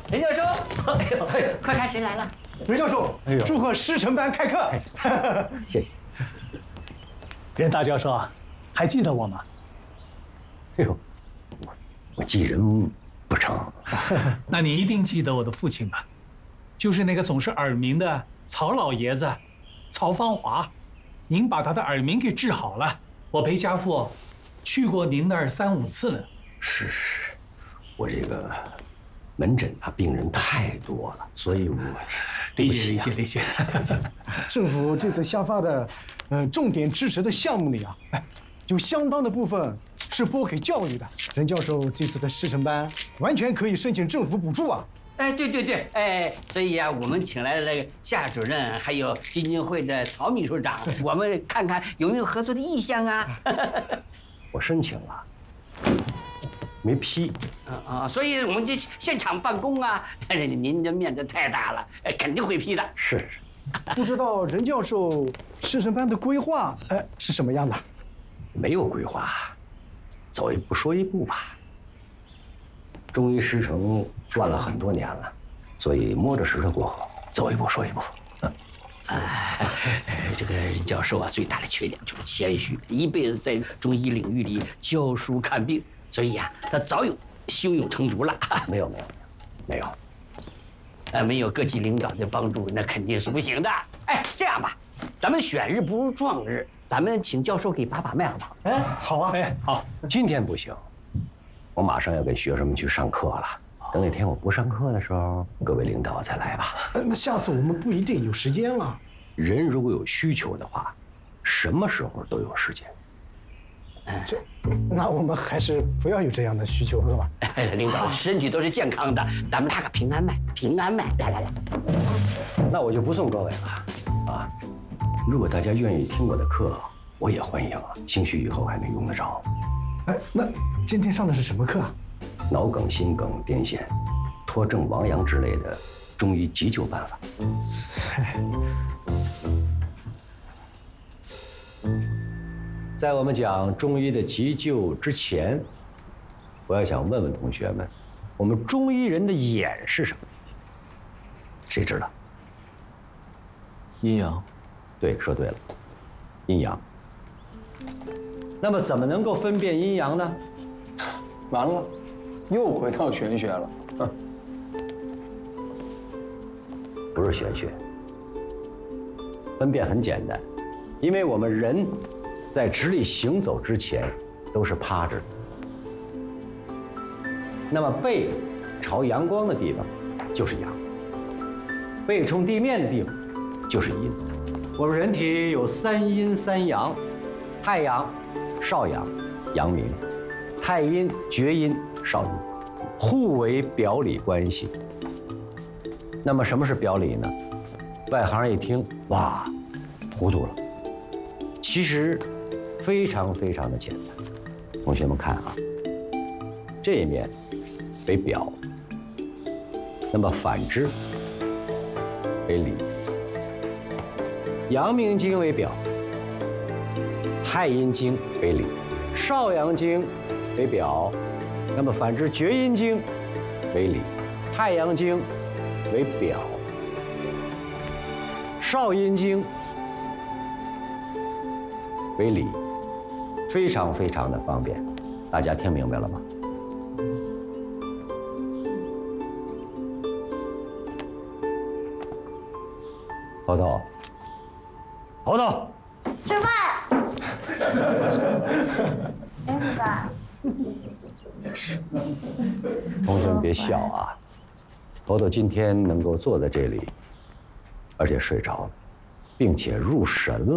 任教授，哎呦，快看谁来了！ 任教授，祝贺师承班开课。 谢谢。 任大教授啊，还记得我吗？ 哎呦，我记人不成。 那你一定记得我的父亲吧？就是那个总是耳鸣的曹老爷子，曹芳华。您把他的耳鸣给治好了，我陪家父去过您那儿3、5次呢。 是，我这个门诊啊，病人太多了，所以我理解。 政府这次下发的，重点支持的项目里啊，有相当的部分是拨给教育的。任教授这次的师承班完全可以申请政府补助啊。 哎，对，哎，所以啊，我们请来了那个夏主任，还有基金会的曹秘书长，我们看看有没有合作的意向啊。 我申请了，没批。 所以我们就现场办公啊。您这面子太大了，肯定会批的。 是。 不知道任教授师承班的规划，是什么样的？ 没有规划，走一步说一步吧。中医师承断了很多年了，所以摸着石头过河，走一步说一步。 这个任教授啊，最大的缺点就是谦虚，一辈子在中医领域里教书看病，所以啊，他早有胸有成竹了。 没有， 没有各级领导的帮助，那肯定是不行的。哎，这样吧，咱们选日不如撞日，咱们请教授给把脉好不好？ 好啊。 好， 今天不行，我马上要给学生们去上课了。等哪天我不上课的时候，各位领导再来吧。 那下次我们不一定有时间了。 人如果有需求的话，什么时候都有时间。 那我们还是不要有这样的需求了吧？ 领导身体都是健康的，咱们打个平安脉，来。 那我就不送各位了啊！如果大家愿意听我的课，我也欢迎啊，兴许以后还能用得着。 那今天上的是什么课啊？ 脑梗、心梗、癫痫、脱症、亡阳之类的中医急救办法。在我们讲中医的急救之前，我要想问问同学们，我们中医人的眼是什么？谁知道？ 阴阳。 对，说对了，阴阳。那么怎么能够分辨阴阳呢？ 完了，又回到玄学了。 不是玄学，分辨很简单，因为我们人在直立行走之前都是趴着的。那么背朝阳光的地方就是阳，背冲地面的地方就是阴。我们人体有3阴3阳，太阳、少阳、阳明，太阴、厥阴、少阴，互为表里关系。那么什么是表里呢？外行一听，哇，糊涂了。其实非常的简单。同学们看啊，这一面为表，那么反之为里。阳明经为表，太阴经为里，少阳经为表，那么反之厥阴经为里，太阳经为表，少阴经为里，非常的方便。大家听明白了吗？头头， 吃饭。明白。 同学们别笑啊！头头今天能够坐在这里，而且睡着了，并且入神了。